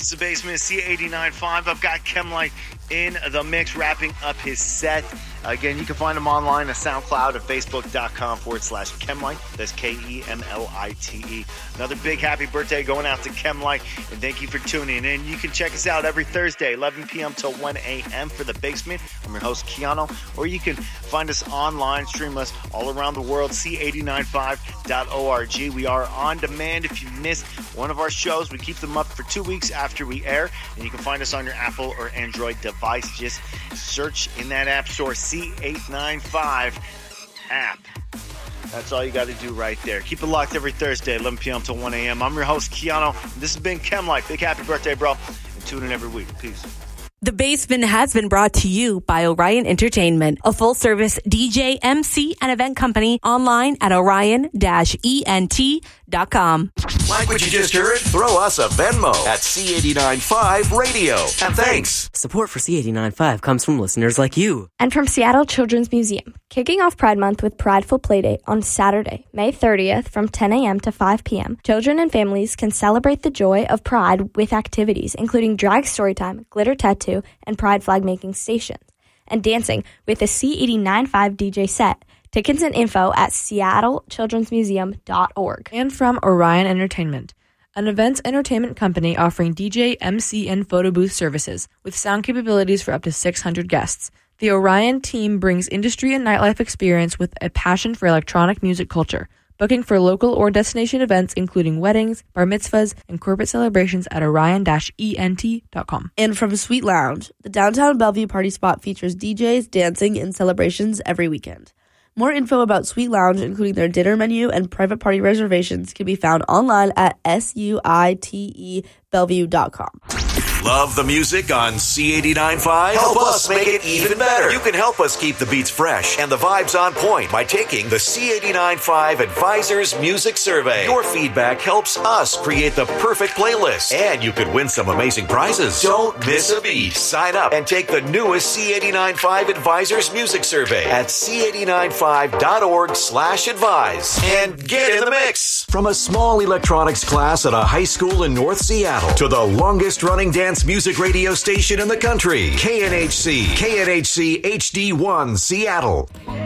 It's the Basement C89.5. I've got Kemlight in the mix, wrapping up his set. Again, you can find him online at SoundCloud at Facebook.com/Kemlight. That's Kemlite. Another big happy birthday going out to Kemlight, and thank you for tuning in. You can check us out every Thursday, 11 p.m. till 1 a.m. for The Basement. I'm your host, Keanu, or you can find us online, stream us all around the world, C895.org. We are on demand. If you missed one of our shows, we keep them up for 2 weeks after we air, and you can find us on your Apple or Android device. Just search in that app store, C895 app. That's all you got to do right there. Keep it locked every Thursday, 11 p.m. till 1 a.m. I'm your host, Keanu. This has been Kemlight. Big happy birthday, bro. And tune in every week. Peace. The Basement has been brought to you by Orion Entertainment, a full-service DJ, MC, and event company online at orion-ent.com. Like what you just heard? Throw us a Venmo at C895 Radio. And thanks. Support for C895 comes from listeners like you. And from Seattle Children's Museum, kicking off Pride Month with Prideful Playdate on Saturday, May 30th from 10 a.m. to 5 p.m. Children and families can celebrate the joy of Pride with activities including drag storytime, glitter tattoo, and Pride flag making stations, and dancing with a C895 DJ set. Tickets and info at seattlechildrensmuseum.org. And from Orion Entertainment, an events entertainment company offering DJ, MC, and photo booth services with sound capabilities for up to 600 guests. The Orion team brings industry and nightlife experience with a passion for electronic music culture. Booking for local or destination events including weddings, bar mitzvahs, and corporate celebrations at orion-ent.com. And from Sweet Lounge, the downtown Bellevue party spot features DJs, dancing, and celebrations every weekend. More info about Sweet Lounge, including their dinner menu and private party reservations, can be found online at suitebellevue.com. Love the music on C895? Help us make it even better. You can help us keep the beats fresh and the vibes on point by taking the C895 Advisors Music Survey. Your feedback helps us create the perfect playlist, and you could win some amazing prizes. Don't miss a beat. Sign up and take the newest C895 Advisors Music Survey at C895.org/advise and get in the mix. From a small electronics class at a high school in North Seattle to the longest running dance music radio station in the country, KNHC HD1 Seattle.